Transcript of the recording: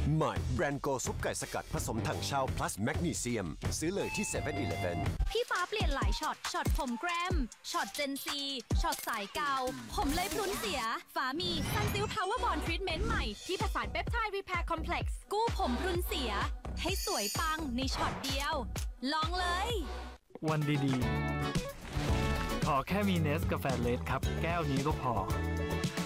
ใหม่แบรนด์โกซุปไก่สกัดผสมถังเช่า plus แมกนีเซียมซื้อเลยที่7 e เ e ่ e อพี่ฟ้าเปลี่ยนหลายช็อต ช็อตผมแกรม ช็อตเจนซี ช็อตสายเกา ผมเลยพรุนเสีย ฟ้ามีซันซิลพาวเวอร์บอลทรีทเมนต์ใหม่ ที่ผสานเปปไทด์รีแพร์คอมเพล็กซ์กู้ผมพรุนเสีย ให้สวยปังในช็อตเดียว ลองเลยวันดีๆ ขอแค่มีเนสกาแฟเลสครับ แก้วนี้ก็พอ